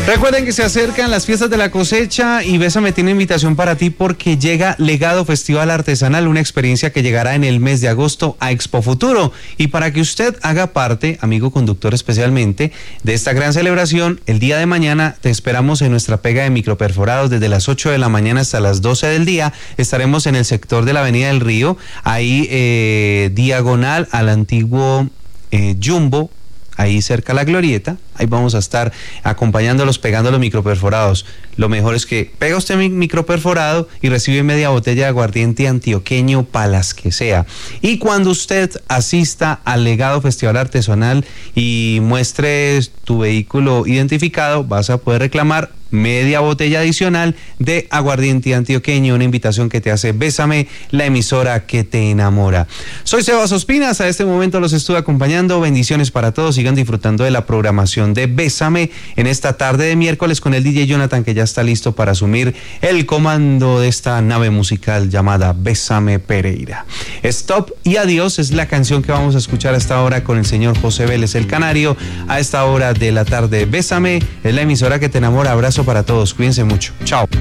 Recuerden que se acercan las fiestas de la cosecha y Bésame tiene invitación para ti porque llega Legado Festival Artesanal, una experiencia que llegará en el mes de agosto a Expo Futuro. Y para que usted haga parte, amigo conductor especialmente, de esta gran celebración, el día de mañana te esperamos en nuestra pega de microperforados desde las 8 de la mañana hasta las 12 del día. Estaremos en el sector de la Avenida del Río, ahí diagonal al antiguo Jumbo, ahí cerca a la Glorieta. Ahí vamos a estar acompañándolos, pegando los microperforados. Lo mejor es que pega usted mi microperforado y recibe media botella de aguardiente antioqueño para las que sea. Y cuando usted asista al Legado Festival Artesanal y muestre tu vehículo identificado, vas a poder reclamar media botella adicional de aguardiente antioqueño, una invitación que te hace Bésame, la emisora que te enamora. Soy Sebas Ospinas, a este momento los estuve acompañando. Bendiciones para todos, sigan disfrutando de la programación de Bésame en esta tarde de miércoles con el DJ Jonathan, que ya está listo para asumir el comando de esta nave musical llamada Bésame Pereira. Stop y Adiós es la canción que vamos a escuchar a esta hora con el señor José Vélez el Canario, a esta hora de la tarde. Bésame es la emisora que te enamora. Abrazo para todos, cuídense mucho, chao.